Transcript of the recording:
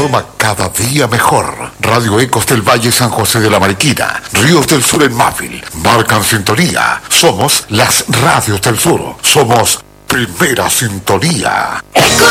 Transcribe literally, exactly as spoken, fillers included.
informa cada día mejor. Radio Ecos del Valle San José de la Mariquina, Ríos del Sur en Mávil, marcan sintonía. Somos las radios del sur. Somos Primera Sintonía.